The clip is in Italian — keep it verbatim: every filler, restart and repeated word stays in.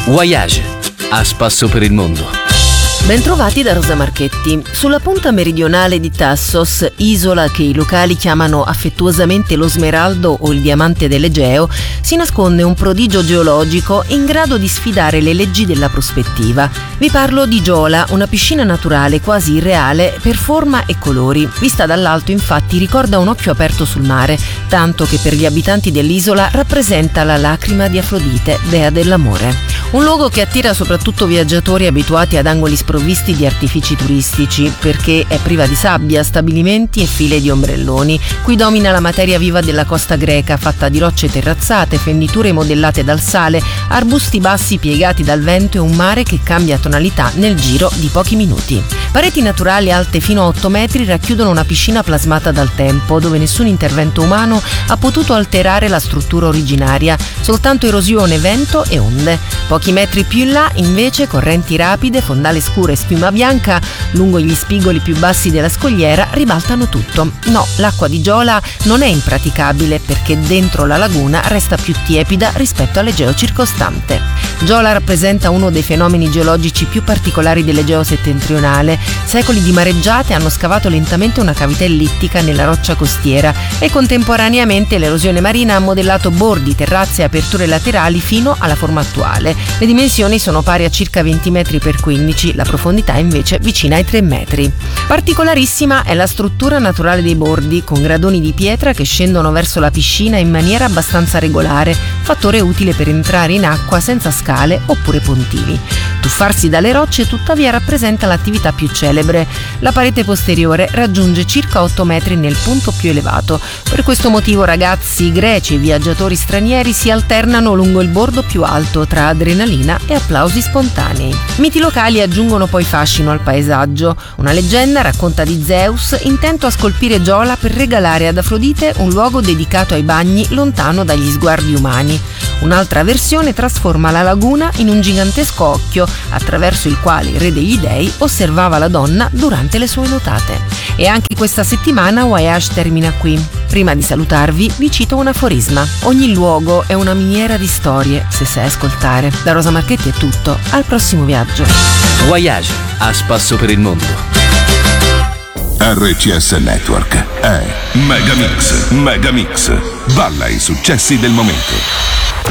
Voyage, a spasso per il mondo. Bentrovati da Rosa Marchetti. Sulla punta meridionale di Tassos, isola che i locali chiamano affettuosamente lo Smeraldo o il Diamante dell'Egeo, si nasconde un prodigio geologico in grado di sfidare le leggi della prospettiva. Vi parlo di Giola, una piscina naturale quasi irreale per forma e colori. Vista dall'alto, infatti, ricorda un occhio aperto sul mare, tanto che per gli abitanti dell'isola rappresenta la lacrima di Afrodite, dea dell'amore. Un luogo che attira soprattutto viaggiatori abituati ad angoli sprovvisti di artifici turistici, perché è priva di sabbia, stabilimenti e file di ombrelloni. Qui domina la materia viva della costa greca, fatta di rocce terrazzate, fenditure modellate dal sale, arbusti bassi piegati dal vento e un mare che cambia tonalità nel giro di pochi minuti. Pareti naturali alte fino a otto metri racchiudono una piscina plasmata dal tempo, dove nessun intervento umano ha potuto alterare la struttura originaria, soltanto erosione, vento e onde. Pochi metri più in là, invece, correnti rapide, fondale scuro e schiuma bianca lungo gli spigoli più bassi della scogliera ribaltano tutto. No, l'acqua di Giola non è impraticabile perché dentro la laguna resta più tiepida rispetto all'Egeo circostante. Giola rappresenta uno dei fenomeni geologici più particolari dell'Egeo settentrionale. Secoli di mareggiate hanno scavato lentamente una cavità ellittica nella roccia costiera e contemporaneamente l'erosione marina ha modellato bordi, terrazze e aperture laterali fino alla forma attuale. Le dimensioni sono pari a circa venti metri per quindici, la profondità invece vicina ai tre metri. Particolarissima è la struttura naturale dei bordi, con gradoni di pietra che scendono verso la piscina in maniera abbastanza regolare, fattore utile per entrare in acqua senza scale oppure pontili. Tuffarsi dalle rocce tuttavia rappresenta l'attività più celebre. La parete posteriore raggiunge circa otto metri nel punto più elevato. Per questo motivo ragazzi greci e viaggiatori stranieri si alternano lungo il bordo più alto tra adrenalina e applausi spontanei. Miti locali aggiungono poi fascino al paesaggio. Una leggenda racconta di Zeus intento a scolpire Giola per regalare ad Afrodite un luogo dedicato ai bagni lontano dagli sguardi umani. Un'altra versione trasforma la laguna in un gigantesco occhio attraverso il quale il re degli dei osservava la donna durante le sue nuotate. E anche questa settimana Voyage termina qui. Prima di salutarvi vi cito un aforisma: ogni luogo è una miniera di storie se sai ascoltare. Da Rosa Marchetti è tutto, al prossimo viaggio. Voyage, a spasso per il mondo. R C S Network è Megamix. Megamix. Balla i successi del momento.